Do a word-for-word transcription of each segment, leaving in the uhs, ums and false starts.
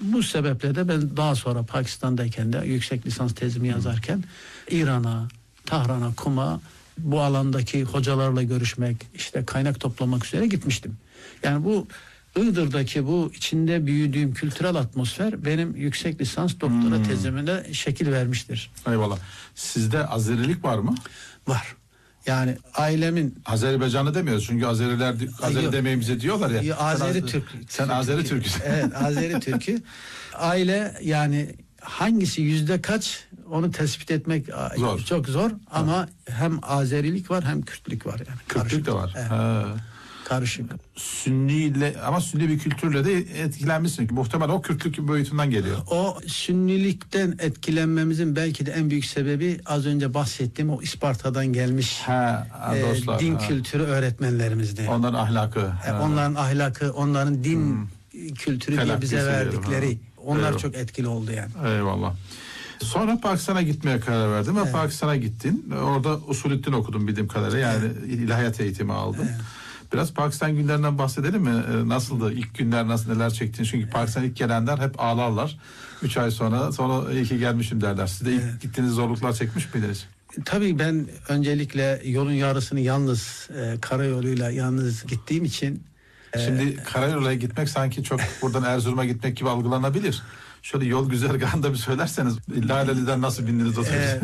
Bu sebeple de ben daha sonra Pakistan'dayken de yüksek lisans tezimi yazarken İran'a, Tahran'a, Kum'a bu alandaki hocalarla görüşmek, işte kaynak toplamak üzere gitmiştim. Yani bu Iğdır'daki bu içinde büyüdüğüm kültürel atmosfer benim yüksek lisans doktora hmm. tezimine şekil vermiştir. Eyvallah. Sizde Azerilik var mı? Var. Yani ailemin... Azerbaycanlı demiyoruz çünkü Azeriler Azeri Yok. demeyin bize diyorlar ya. Yok, Azeri sen, Türk. Sen Azeri Türk'üsün. Evet, Azeri Türk'ü. Aile yani hangisi yüzde kaç onu tespit etmek zor. Çok zor ama ha. hem Azerilik var hem Kürtlük var yani. Kürtlük de var. Evet. Ha. Karışık. Sünniyle ama Sünni bir kültürle de etkilenmişsin ki muhtemelen o Kürtlük boyutundan geliyor. O Sünnilikten etkilenmemizin belki de en büyük sebebi az önce bahsettiğim o İsparta'dan gelmiş ha, e, dostlar, din ha. kültürü öğretmenlerimizdi. Onların ahlakı. E, onların ahlakı, onların din hmm. kültürü diye bize verdikleri. Diyelim, onlar Eyvallah. Çok etkili oldu yani. Eyvallah. Sonra Pakistan'a gitmeye karar verdim ve evet. Pakistan'a gittin. Orada usulüddin okudum bildiğim kadarıyla. Yani evet. ilahiyat eğitimi aldım. Evet. Biraz Pakistan günlerinden bahsedelim mi? Nasıldı? İlk günler nasıl, neler çektin? Çünkü Pakistan ilk gelenler hep ağlarlar. Üç ay sonra sonra iyi ki gelmişim derler. Siz de ilk evet. gittiğiniz zorluklar çekmiş miydiniz? Tabii ben öncelikle yolun yarısını yalnız e, karayoluyla yalnız gittiğim için. Şimdi e, karayoluyla gitmek sanki çok buradan Erzurum'a gitmek gibi algılanabilir. Şöyle yol güzergahında bir söylerseniz Laleli'den nasıl bindiniz o sürece?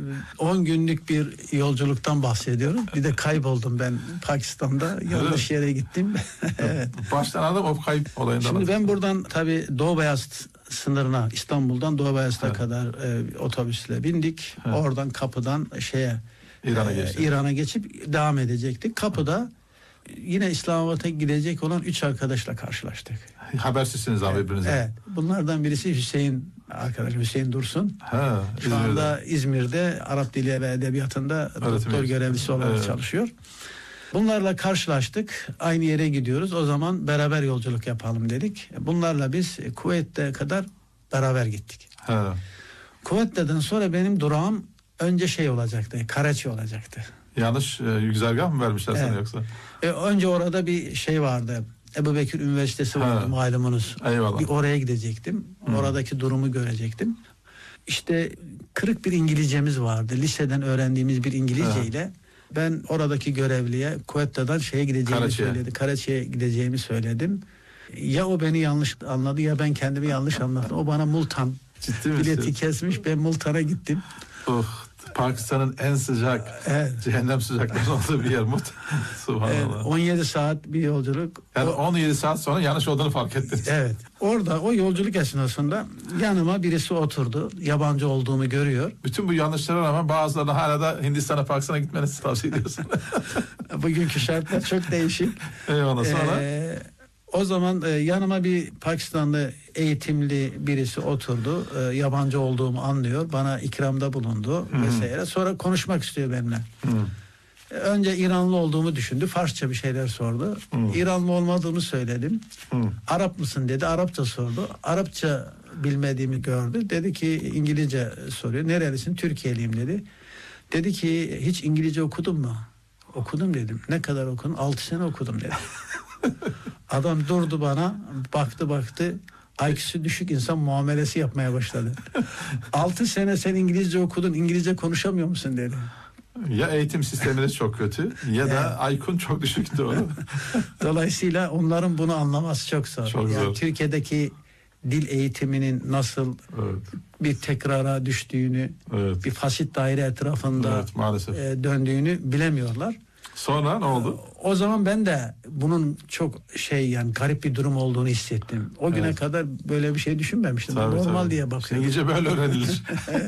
on günlük bir yolculuktan bahsediyorum. Bir de kayboldum ben Pakistan'da. Yanlış yere gittim. Evet. Baştan adam o kayıp olayından. Şimdi ben buradan tabii Doğu Beyazıt sınırına İstanbul'dan Doğu Beyazıt'a evet. kadar e, otobüsle bindik. Evet. Oradan kapıdan şeye İran'a e, geçtik. İran'a geçip devam edecektik. Kapıda yine İslamabad'a gidecek olan üç arkadaşla karşılaştık. Habersizsiniz abi birbirinize. Evet. Bunlardan birisi Hüseyin arkadaş Hüseyin Dursun. Ha, Şu İzmir'de. anda İzmir'de Arap Dili ve Edebiyatında Öğretim doktor görevlisi olarak evet. çalışıyor. Bunlarla karşılaştık. Aynı yere gidiyoruz. O zaman beraber yolculuk yapalım dedik. Bunlarla biz Kuveyt'e kadar beraber gittik. Ha. Kuveyt'ten sonra benim durağım önce şey olacaktı. Karaçi olacaktı. Yanlış e, güzergah mı vermişler evet. sana yoksa? E, önce orada bir şey vardı. Ebu Bekir Üniversitesi vardı ha. malumunuz. Eyvallah. Bir oraya gidecektim. Hmm. Oradaki durumu görecektim. İşte kırık bir İngilizcemiz vardı. Liseden öğrendiğimiz bir İngilizce ile ben oradaki görevliye Kuveyt'ten şeye gideceğimi Karaçi'ye. söyledi. Karaçi'ye gideceğimi söyledim. Ya o beni yanlış anladı ya ben kendimi yanlış anladım. O bana Multan bileti kesmiş. Ben Multan'a gittim. Oh. Pakistan'ın en sıcak, evet. cehennem sıcaklığı olduğu bir yer Mut. Subhanallah. Evet, on yedi saat bir yolculuk. Yani o, on yedi saat sonra yanlış olduğunu fark ettiniz. Evet. Orada o yolculuk esnasında yanıma birisi oturdu. Yabancı olduğumu görüyor. Bütün bu yanlışlara rağmen bazılarına hala da Hindistan'a, Pakistan'a gitmenizi tavsiye ediyorsun. Bugünkü şartlar çok değişik. Eyvallah sonra. Ee, O zaman e, yanıma bir Pakistanlı eğitimli birisi oturdu. E, yabancı olduğumu anlıyor. Bana ikramda bulundu hmm. vesaire. Sonra konuşmak istiyor benimle. Hmm. E, önce İranlı olduğumu düşündü. Farsça bir şeyler sordu. Hmm. İranlı olmadığımı söyledim. Hmm. Arap mısın dedi. Arapça sordu. Arapça bilmediğimi gördü. Dedi ki İngilizce soruyor. Nerelisin? Türkiye'liyim dedi. Dedi ki hiç İngilizce okudun mu? Okudum dedim. Ne kadar okudun? Altı sene okudum dedi. Adam durdu bana, baktı baktı, I Q'su düşük insan muamelesi yapmaya başladı. Altı sene sen İngilizce okudun, İngilizce konuşamıyor musun dedi. Ya eğitim sisteminiz çok kötü ya da evet. I Q'un çok düşük doğru. Dolayısıyla onların bunu anlaması çok zor. Çok yani zor. Türkiye'deki dil eğitiminin nasıl evet. bir tekrara düştüğünü, evet. bir fasit daire etrafında evet, maalesef. E, döndüğünü bilemiyorlar. Sonra ne oldu? O zaman ben de bunun çok şey yani garip bir durum olduğunu hissettim. O güne evet. kadar böyle bir şey düşünmemiştim. Tabii, Normal tabii. diye bakıyorum. İngilizce böyle öğrenilir.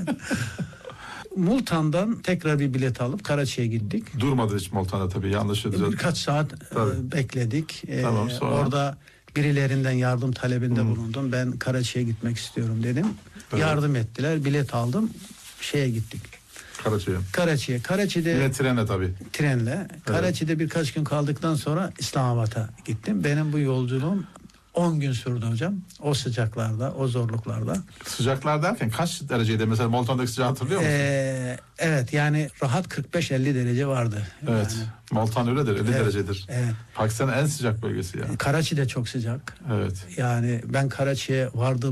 Multan'dan tekrar bir bilet alıp Karaçi'ye gittik. Durmadı hiç Multan'da tabii yanlış edildi. Birkaç saat e, bekledik. Tamam, sonra... Orada birilerinden yardım talebinde hmm. bulundum. Ben Karaçi'ye gitmek istiyorum dedim. Evet. Yardım ettiler. Bilet aldım. Şeye gittik. Karaçi'ye. Karaçi'ye. Karaçi'de yine trenle tabii. Trenle. Evet. Karaçi'de birkaç gün kaldıktan sonra İslamabad'a gittim. Benim bu yolculuğum on gün sürdü hocam. O sıcaklarda, o zorluklarda. Sıcaklar derken kaç dereceydi? Mesela Multan'daki sıcağı hatırlıyor musun? Ee, evet yani rahat kırk beş elli derece vardı. Evet. Yani. Multan öyledir. elli evet, derecedir. Evet. Pakistan'ın en sıcak bölgesi ya. Karaçi de çok sıcak. Evet. Yani ben Karaçi'ye vardım.